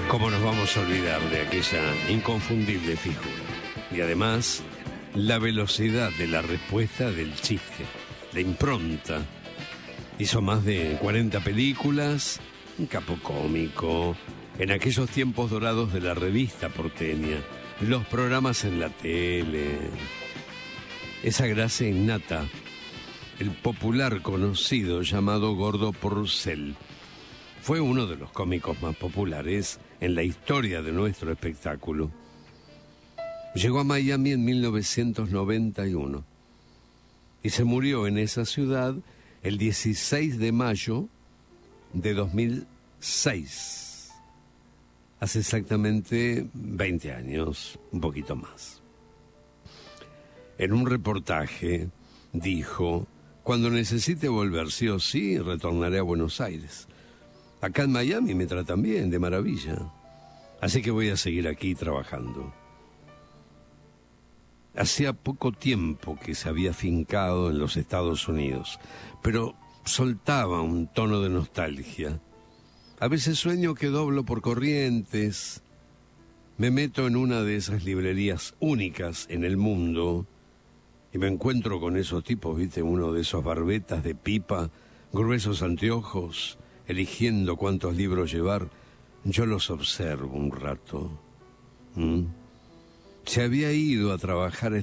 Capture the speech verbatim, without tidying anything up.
¿Cómo nos vamos a olvidar de aquella inconfundible figura? Y además, la velocidad de la respuesta del chiste, la impronta. Hizo más de cuarenta películas, un capo cómico, en aquellos tiempos dorados de la revista porteña, los programas en la tele. Esa gracia innata, el popular conocido llamado Gordo Porcel. Fue uno de los cómicos más populares en la historia de nuestro espectáculo. Llegó a Miami en mil novecientos noventa y uno y se murió en esa ciudad el dieciséis de mayo de dos mil seis. Hace exactamente veinte años, un poquito más. En un reportaje dijo: cuando necesite volver sí o sí, retornaré a Buenos Aires. Acá en Miami me tratan bien, de maravilla. Así que voy a seguir aquí trabajando. Hacía poco tiempo que se había afincado en los Estados Unidos, pero soltaba un tono de nostalgia. A veces sueño que doblo por Corrientes, me meto en una de esas librerías únicas en el mundo y me encuentro con esos tipos, ¿viste? Uno de esos barbetas de pipa, gruesos anteojos, eligiendo cuántos libros llevar. Yo los observo un rato. ¿Mm? Se había ido a trabajar